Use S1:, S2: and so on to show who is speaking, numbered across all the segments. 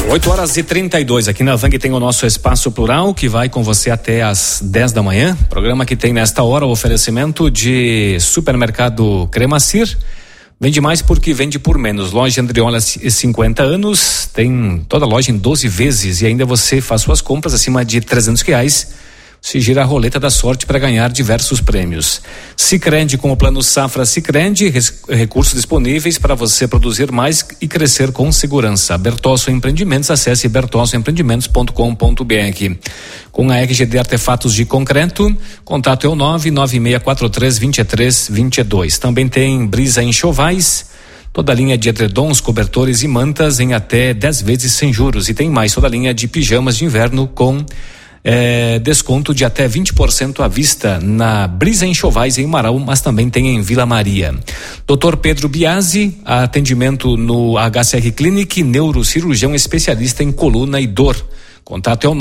S1: 8h32, aqui na Vang tem o nosso Espaço Plural, que vai com você até às 10 da manhã. Programa que tem nesta hora o oferecimento de Supermercado Cremacir. Vende mais porque vende por menos. Loja Andriola, 50 anos, tem toda a loja em 12 vezes e ainda você faz suas compras acima de R$300. Se gira a roleta da sorte para ganhar diversos prêmios. Sicredi, com o plano Safra Sicredi, recursos disponíveis para você produzir mais e crescer com segurança. Bertolso Empreendimentos, acesse bertolsoempreendimentos.com.br. Com a RGD Artefatos de Concreto, contato é o 996432322. Também tem Brisa Enxovais, toda a linha de edredons, cobertores e mantas em até 10 vezes sem juros. E tem mais, toda a linha de pijamas de inverno com desconto de até 20% à vista na Brisa Enxovais em Marau, mas também tem em Vila Maria. Dr. Pedro Biasi, atendimento no HCR Clinic, neurocirurgião especialista em coluna e dor. Contato é o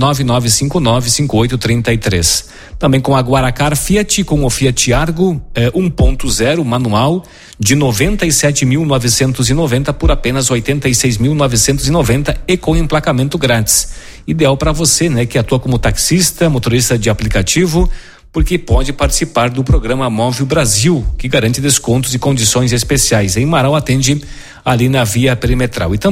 S1: 999595833. Também com a Guaracar Fiat, com o Fiat Argo 1.0 manual de 97.990 por apenas 86.990 e com emplacamento grátis. Ideal para você, né, que atua como taxista, motorista de aplicativo, porque pode participar do programa Móvel Brasil, que garante descontos e condições especiais. Em Marau atende ali na Via Perimetral. E também